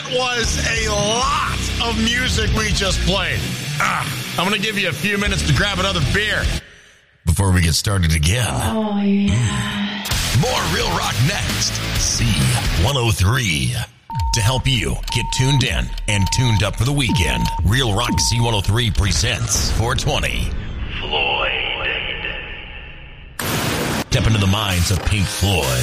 was a lot of music we just played. I'm going to give you a few minutes to grab another beer before we get started again. Oh, yeah. More Real Rock next. C103. To help you get tuned in and tuned up for the weekend, Real Rock C103 presents 420. Floyd. Step into the minds of Pink Floyd.